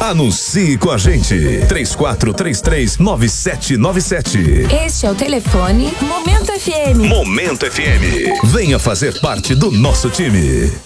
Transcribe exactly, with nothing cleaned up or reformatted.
Anuncie com a gente. três quatro três três, nove sete nove sete. Este é o telefone Momento F M. Momento F M. Venha fazer parte do nosso time.